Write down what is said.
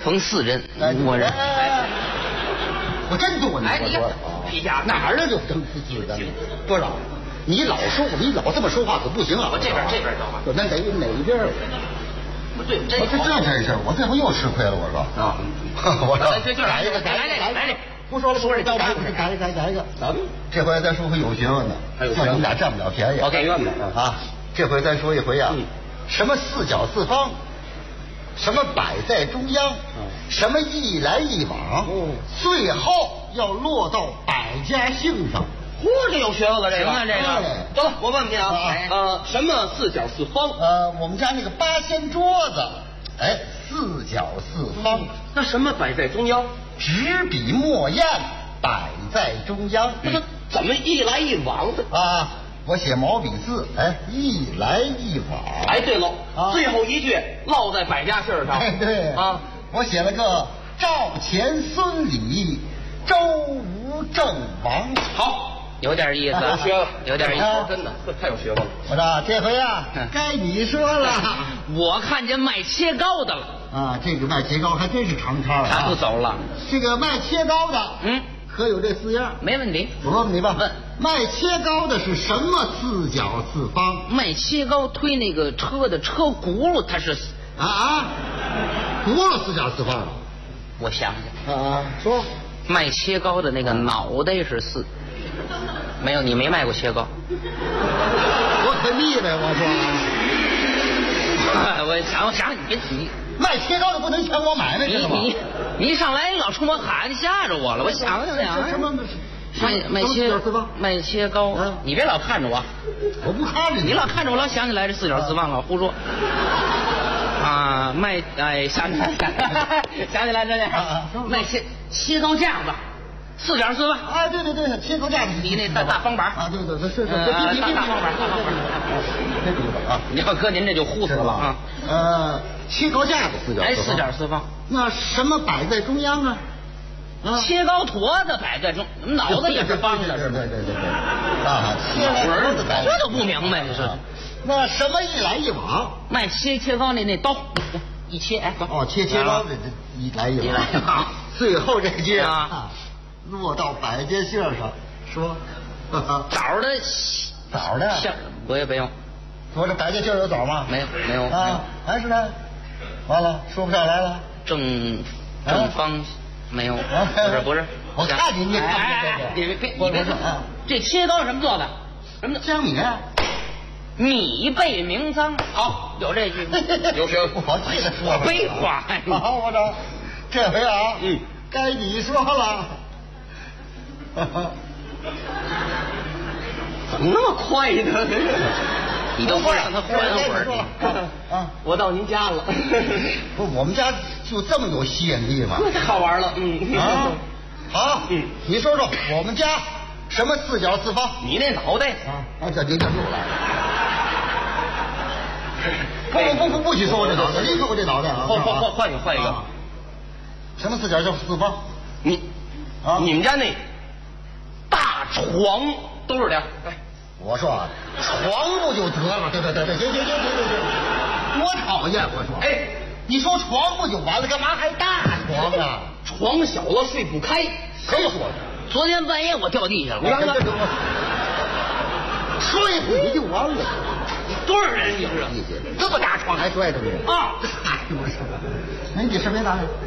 逢4人，我这， 我真多呢。 哎，你看皮夹哪儿呢就逢4人？多少？你老这么说话可不行啊！ 我这边知道吗？ 那哪边？ 不对，这真是，我这回又吃亏了。我说啊，我说就来这个，来这个。 不说了，改一个。这回咱说回有学问的，算你们俩占不了便宜。 我给院子啊，这回咱说一回啊，什么4角4方，什么摆在中央，什么一来一往，最后要落到百家姓上。 嚯，这有学问了，这个。 行啊，这个。 得了，我问问你啊，什么4角4方？ 我们家那个八仙桌子，哎，4角4方。 那什么摆在中央？ 纸笔墨砚摆在中央。 那怎么一来一往的啊？我写毛笔字，哎，一来一往。 哎，对喽，最后一句落在百家姓上。 哎，对啊，我写了个赵钱孙李周吴郑王。 好， 有点意思， 有学问， 有点意思， 真的太有学问了。 我说这回啊，该你说了。 我看见卖切糕的了。 啊，这个卖切糕还真是长摊了。 他不走了。 这个卖切糕的，可有这4样？ 没问题。 我问你吧，卖切糕的是什么4角4方？ 卖切糕推那个车的车轱辘，它是轱辘4角4方。 我想想说卖切糕的那个脑袋是4。没有，你没卖过切糕。 我可腻歪，我说。我想你别提。 卖切糕的不能抢我买卖，知道吗？ 你一上来老冲我喊，吓着我了。我想想什么卖切糕，你别老看着我。 我不看着你， 你老看着我，老想起来这4角4方，老胡说。啊，想起来这样。卖切糕架子，4角4方。 啊，对，切糕架子比那大方板啊，对，是大方板。你要搁您这就糊死了啊。 切糕架子4角 4方。 那什么摆在中央啊？ 切糕坨子摆在中，脑子也是方的，是吧？ 对啊，切子摆， 这都不明白，是。 那什么一来一往？ 卖切糕那刀一切，哎， 切糕的一来一往，最后这句落到百家姓上，说枣的，像我也没有。 我这百家姓有枣吗？ 没有啊，还是呢？完了，说不上来了。 正方没有，不是。 我看你别， 你别，这切糕是什么做的？什么江米？ 米倍名脏。好，有这句， 有学问。 我记得说了。 废话。 好，我说这回该你说了。 怎么那么快呢？ 你都不让他缓会儿我到您家了。 不，我们家就这么有吸引力吗？ 太好玩了。 好，你说说我们家什么4角4方？ 你那脑袋这您又来。不许说我这脑袋，你说我这脑袋啊！ 换一个。 什么4角4方？ 你们家那大床多少点？ 我说床不就得了？对，行，多讨厌！我说，你说床不就完了，干嘛还大床啊？ 床小了睡不开。 谁说的？ 昨天半夜我掉地下了。 摔死你就完了。 多少人你知道？ 这么大床还摔着你啊？你是没打呀？